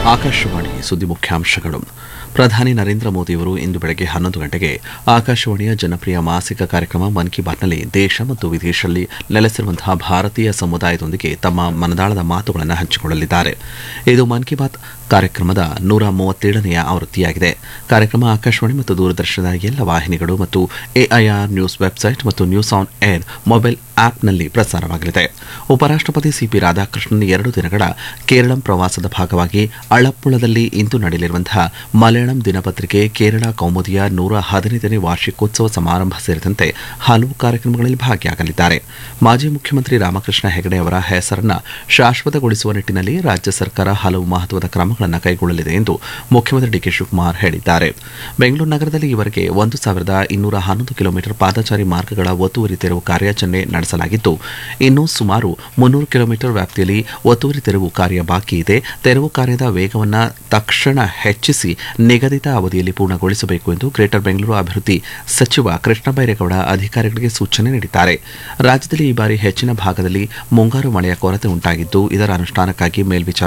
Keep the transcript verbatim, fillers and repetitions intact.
ಆಕಾಶವಾಣಿ ಸುದ್ದಿ ಮುಖ್ಯಾಂಶಗಳು. ಪ್ರಧಾನಿ ನರೇಂದ್ರ ಮೋದಿಯವರು ಇಂದು ಬೆಳಗ್ಗೆ ಹನ್ನೊಂದು ಗಂಟೆಗೆ ಆಕಾಶವಾಣಿಯ ಜನಪ್ರಿಯ ಮಾಸಿಕ ಕಾರ್ಯಕ್ರಮ ಮನ್ ಕಿ ಬಾತ್ನಲ್ಲಿ ದೇಶ ಮತ್ತು ವಿದೇಶದಲ್ಲಿ ನೆಲೆಸಿರುವಂತಹ ಭಾರತೀಯ ಸಮುದಾಯದೊಂದಿಗೆ ತಮ್ಮ ಮನದಾಳದ ಮಾತುಗಳನ್ನು ಹಂಚಿಕೊಳ್ಳಲಿದ್ದಾರೆ. ಇದು ಮನ್ ಕಿ ಬಾತ್ ಕಾರ್ಯಕ್ರಮದ ನೂರ ಮೂವತ್ತೇಳನೆಯ ಆವೃತ್ತಿಯಾಗಿದೆ. ಕಾರ್ಯಕ್ರಮ ಆಕಾಶವಾಣಿ ಮತ್ತು ದೂರದರ್ಶನದ ಎಲ್ಲ ವಾಹಿನಿಗಳು ಮತ್ತು ಎಐಆರ್ ನ್ಯೂಸ್ ವೆಬ್ಸೈಟ್ ಮತ್ತು ನ್ಯೂಸ್ ಆನ್ ಏರ್ ಮೊಬೈಲ್ ಆಪ್ನಲ್ಲಿ ಪ್ರಸಾರವಾಗಲಿದೆ. ಉಪರಾಷ್ಟಪತಿ ಸಿಪಿ ರಾಧಾಕೃಷ್ಣನ್ ಎರಡು ದಿನಗಳ ಕೇರಳ ಪ್ರವಾಸದ ಭಾಗವಾಗಿ ಅಳಪ್ಪುಳದಲ್ಲಿ ಇಂದು ನಡೆಯಲಿರುವಂತಹ ಮಲಯಾಳಂ ದಿನಪತ್ರಿಕೆ ಕೇರಳ ಕೌಮುದಿಯ ನೂರ ಹದಿನೈದನೇ ವಾರ್ಷಿಕೋತ್ಸವ ಸಮಾರಂಭ ಸೇರಿದಂತೆ ಹಲವು ಕಾರ್ಯಕ್ರಮಗಳಲ್ಲಿ ಭಾಗಿಯಾಗಲಿದ್ದಾರೆ. ಮಾಜಿ ಮುಖ್ಯಮಂತ್ರಿ ರಾಮಕೃಷ್ಣ ಹೆಗಡೆ ಅವರ ಹೆಸರನ್ನು ಶಾಶ್ವತಗೊಳಿಸುವ ನಿಟ್ಟಿನಲ್ಲಿ ರಾಜ್ಯ ಸರ್ಕಾರ ಹಲವು ಮಹತ್ವದ ಕ್ರಮಗಳನ್ನು ಕೈಗೊಳ್ಳಲಿದೆ ಎಂದು ಮುಖ್ಯಮಂತ್ರಿ ಡಿಕೆ ಶಿವಕುಮಾರ್ ಹೇಳಿದ್ದಾರೆ. ಬೆಂಗಳೂರು ನಗರದಲ್ಲಿ ಈವರೆಗೆ ಒಂದು ಸಾವಿರದ ಇನ್ನೂರ ಹನ್ನೊಂದು ಕಿಲೋಮೀಟರ್ ಪಾದಚಾರಿ ಮಾರ್ಗಗಳ ಒತ್ತುವರಿ ತೆರವು ಕಾರ್ಯಾಚರಣೆ ನಡೆಸಲಾಗಿದ್ದು, ಇನ್ನೂ ಸುಮಾರು ಮುನ್ನೂರು ಕಿಲೋಮೀಟರ್ ವ್ಯಾಪ್ತಿಯಲ್ಲಿ ಒತ್ತುವರಿ ತೆರವು ಕಾರ್ಯ ಬಾಕಿ ಇದೆ. ತೆರವು ಕಾರ್ಯದ ವೇಗವನ್ನು ತಕ್ಷಣ ಹೆಚ್ಚಿಸಿ ನಿಗದಿತ ಅವಧಿಯಲ್ಲಿ ಪೂರ್ಣಗೊಳಿಸಬೇಕು ಎಂದು ಗ್ರೇಟರ್ ಬೆಂಗಳೂರು ಅಭಿವೃದ್ಧಿ ಸಚಿವ ಕೃಷ್ಣ ಬೈರೇಗೌಡ ಅಧಿಕಾರಿಗಳಿಗೆ ಸೂಚನೆ ನೀಡಿದ್ದಾರೆ. ರಾಜ್ಯದಲ್ಲಿ ಈ ಬಾರಿ ಹೆಚ್ಚಿನ ಭಾಗದಲ್ಲಿ ಮುಂಗಾರು ಮಳೆಯ ಕೊರತೆ ಉಂಟಾಗಿದ್ದು, ಇದರ ಅನುಷ್ಠಾನಕ್ಕಾಗಿ ಮೇಲ್ವಿಚಾರಣೆ